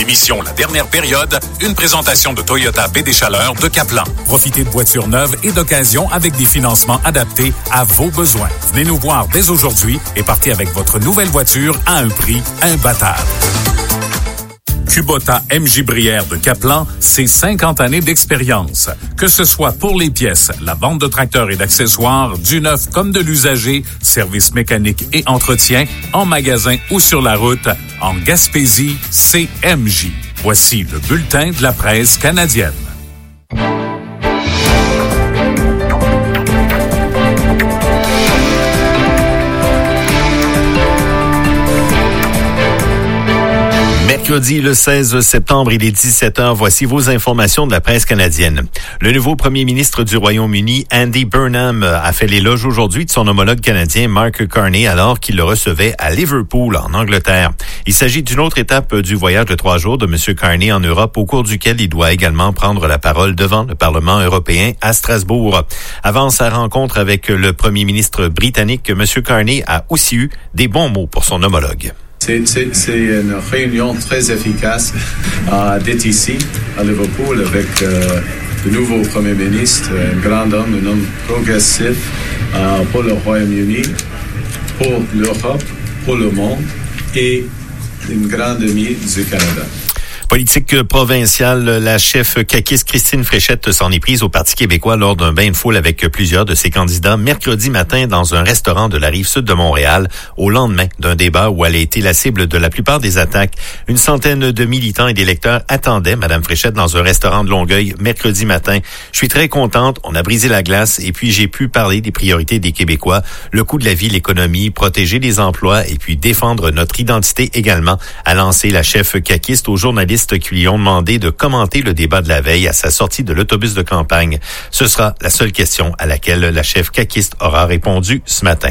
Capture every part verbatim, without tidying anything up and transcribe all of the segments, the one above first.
L'émission La Dernière Période, une présentation de Toyota Baie des Chaleurs de Caplan. Profitez de voitures neuves et d'occasion avec des financements adaptés à vos besoins. Venez nous voir dès aujourd'hui et partez avec votre nouvelle voiture à un prix imbattable. Kubota M J Brière de Caplan, c'est cinquante années d'expérience. Que ce soit pour les pièces, la vente de tracteurs et d'accessoires, du neuf comme de l'usager, services mécaniques et entretien, en magasin ou sur la route, en Gaspésie, c'est M J. Voici le bulletin de la presse canadienne. Mercredi le seize septembre, il est dix-sept heures. Voici vos informations de la presse canadienne. Le nouveau premier ministre du Royaume-Uni, Andy Burnham, a fait l'éloge aujourd'hui de son homologue canadien Mark Carney alors qu'il le recevait à Liverpool, en Angleterre. Il s'agit d'une autre étape du voyage de trois jours de M. Carney en Europe, au cours duquel il doit également prendre la parole devant le Parlement européen à Strasbourg. Avant sa rencontre avec le premier ministre britannique, M. Carney a aussi eu des bons mots pour son homologue. C'est, c'est, c'est une réunion très efficace euh, d'être ici, à Liverpool, avec euh, le nouveau Premier ministre, un grand homme, un homme progressif euh, pour le Royaume-Uni, pour l'Europe, pour le monde, et une grande amie du Canada. Politique provinciale, la chef caquiste Christine Fréchette s'en est prise au Parti québécois lors d'un bain de foule avec plusieurs de ses candidats mercredi matin dans un restaurant de la Rive-Sud de Montréal, au lendemain d'un débat où elle a été la cible de la plupart des attaques. Une centaine de militants et d'électeurs attendaient Mme Fréchette dans un restaurant de Longueuil mercredi matin. Je suis très contente, on a brisé la glace et puis j'ai pu parler des priorités des Québécois, le coût de la vie, l'économie, protéger les emplois et puis défendre notre identité également, a lancé la chef caquiste aux journalistes qui lui ont demandé de commenter le débat de la veille à sa sortie de l'autobus de campagne. Ce sera la seule question à laquelle la chef caquiste aura répondu ce matin.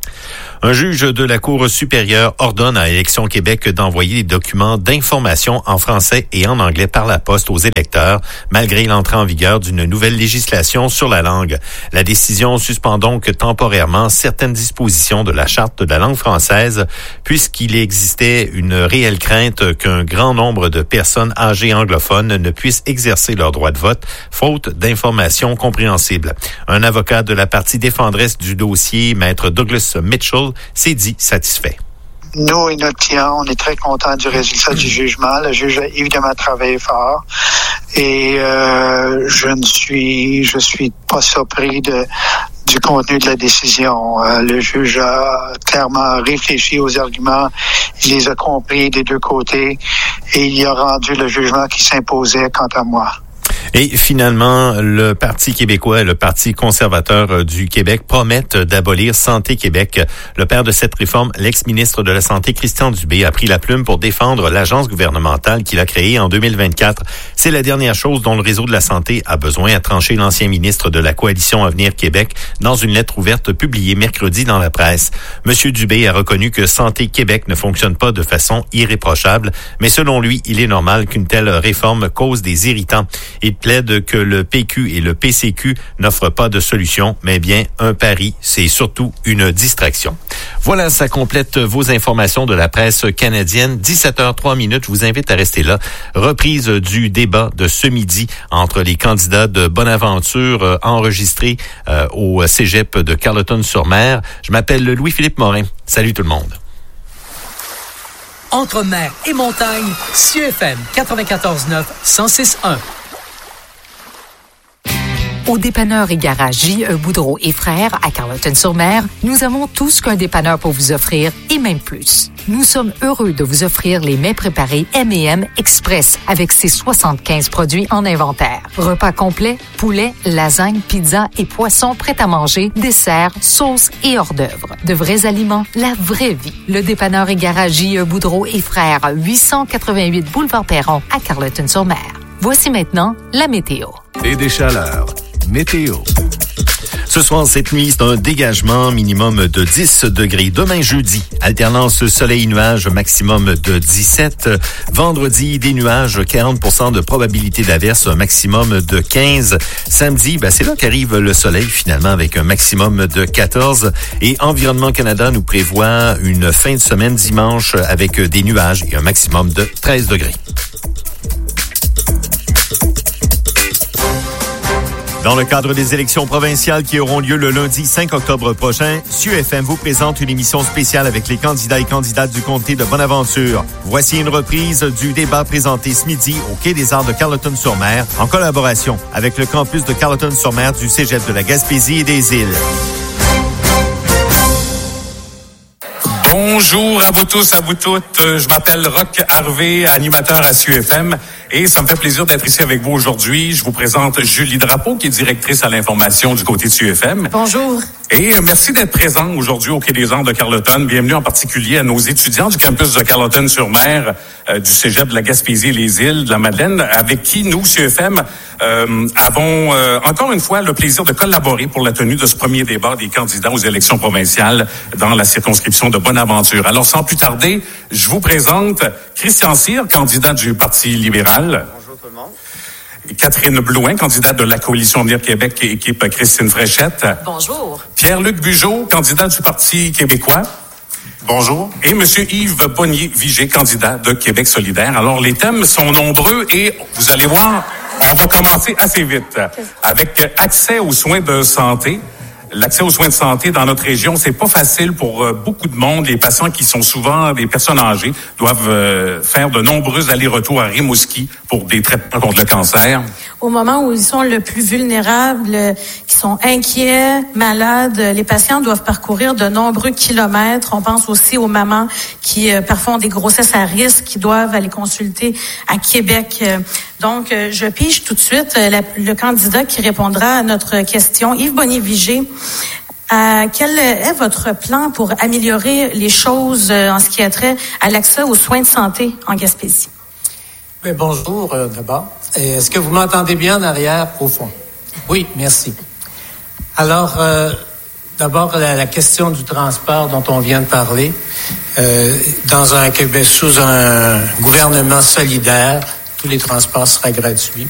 Un juge de la Cour supérieure ordonne à Élections Québec d'envoyer des documents d'information en français et en anglais par la poste aux électeurs, malgré l'entrée en vigueur d'une nouvelle législation sur la langue. La décision suspend donc temporairement certaines dispositions de la Charte de la langue française, puisqu'il existait une réelle crainte qu'un grand nombre de personnes âgées anglophones ne puissent exercer leur droit de vote, faute d'informations compréhensibles. Un avocat de la partie défenderesse du dossier, Maître Douglas Mitchell, s'est dit satisfait. Nous et notre client, on est très contents du résultat du jugement. Le juge a évidemment travaillé fort et euh, je ne suis je suis pas surpris de du contenu de la décision. Euh, le juge a clairement réfléchi aux arguments, il les a compris des deux côtés et il a rendu le jugement qui s'imposait quant à moi. Et finalement, le Parti québécois et le Parti conservateur du Québec promettent d'abolir Santé Québec. Le père de cette réforme, l'ex-ministre de la Santé, Christian Dubé, a pris la plume pour défendre l'agence gouvernementale qu'il a créée en deux mille vingt-quatre. C'est la dernière chose dont le réseau de la santé a besoin, a tranché l'ancien ministre de la Coalition Avenir Québec dans une lettre ouverte publiée mercredi dans la presse. Monsieur Dubé a reconnu que Santé Québec ne fonctionne pas de façon irréprochable, mais selon lui, il est normal qu'une telle réforme cause des irritants. Il plaide que le P Q et le P C Q n'offrent pas de solution, mais bien un pari, c'est surtout une distraction. Voilà, ça complète vos informations de la presse canadienne. dix-sept heures trois minutes, je vous invite à rester là. Reprise du débat de ce midi entre les candidats de Bonaventure euh, enregistrés euh, au cégep de Carleton-sur-Mer. Je m'appelle Louis-Philippe Morin. Salut tout le monde. Entre mer et montagne, C F M quatre-vingt-quatorze neuf, cent six point un. Au dépanneur et garage J E Boudreau et Frères à Carleton-sur-Mer, nous avons tout ce qu'un dépanneur peut vous offrir et même plus. Nous sommes heureux de vous offrir les mets préparés M et M Express avec ses soixante-quinze produits en inventaire. Repas complets, poulet, lasagne, pizza et poissons prêts à manger, desserts, sauces et hors d'œuvre. De vrais aliments, la vraie vie. Le dépanneur et garage J E Boudreau et Frères, huit cent quatre-vingt-huit Boulevard Perron à Carleton-sur-Mer. Voici maintenant la météo. Et des chaleurs. Météo. Ce soir, cette nuit, c'est un dégagement minimum de dix degrés. Demain, jeudi, alternance soleil-nuage, maximum de dix-sept. Vendredi, des nuages, quarante pour cent de probabilité d'averse, un maximum de quinze. Samedi, ben, c'est là qu'arrive le soleil, finalement, avec un maximum de quatorze. Et Environnement Canada nous prévoit une fin de semaine dimanche avec des nuages et un maximum de treize degrés. Dans le cadre des élections provinciales qui auront lieu le lundi cinq octobre prochain, C I U F M vous présente une émission spéciale avec les candidats et candidates du comté de Bonaventure. Voici une reprise du débat présenté ce midi au Quai des Arts de Carleton-sur-Mer en collaboration avec le campus de Carleton-sur-Mer du Cégep de la Gaspésie et des Îles. Bonjour à vous tous, à vous toutes. Je m'appelle Roch Harvey, animateur à C I U F M, et ça me fait plaisir d'être ici avec vous aujourd'hui. Je vous présente Julie Drapeau, qui est directrice à l'information du côté de C I U F M. Bonjour. Et merci d'être présent aujourd'hui au Quai des Arts de Carleton. Bienvenue en particulier à nos étudiants du campus de Carleton-sur-Mer, euh, du Cégep de la Gaspésie et les Îles de la Madeleine, avec qui nous, C I U F M, euh, avons euh, encore une fois le plaisir de collaborer pour la tenue de ce premier débat des candidats aux élections provinciales dans la circonscription de Bonaventure. Alors, sans plus tarder, je vous présente Christian Cyr, candidat du Parti libéral. Bonjour tout le monde. Catherine Blouin, candidate de la Coalition Avenir Québec, équipe Christine Fréchette. Bonjour. Pierre-Luc Bugeaud, candidat du Parti québécois. Bonjour. Et M. Yves Bonnier-Vigé, candidat de Québec solidaire. Alors, les thèmes sont nombreux et vous allez voir, on va commencer assez vite avec accès aux soins de santé. L'accès aux soins de santé dans notre région, c'est pas facile pour euh, beaucoup de monde. Les patients qui sont souvent des personnes âgées doivent euh, faire de nombreux allers-retours à Rimouski pour des traitements contre le cancer. Au moment où ils sont le plus vulnérables, euh, qui sont inquiets, malades, les patients doivent parcourir de nombreux kilomètres. On pense aussi aux mamans qui euh, parfois ont des grossesses à risque, qui doivent aller consulter à Québec. Donc, euh, je pige tout de suite euh, la, le candidat qui répondra à notre question, Yves Bonnier-Vigé. Euh, quel est votre plan pour améliorer les choses euh, en ce qui a trait à l'accès aux soins de santé en Gaspésie? Oui, bonjour euh, d'abord. Est-ce que vous m'entendez bien en arrière, au fond? Oui, merci. Alors, euh, d'abord, la, la question du transport dont on vient de parler. Euh, dans un Québec, sous un gouvernement solidaire, tous les transports seraient gratuits.